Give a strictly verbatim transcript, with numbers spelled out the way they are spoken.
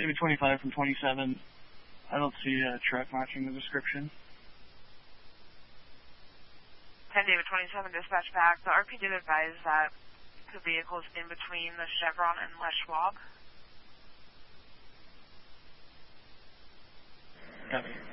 David twenty-five from twenty-seven. I don't see a truck matching the description. ten David twenty-seven, dispatch back. The R P did advise that the vehicle is in between the Chevron and Les Schwab. Copy.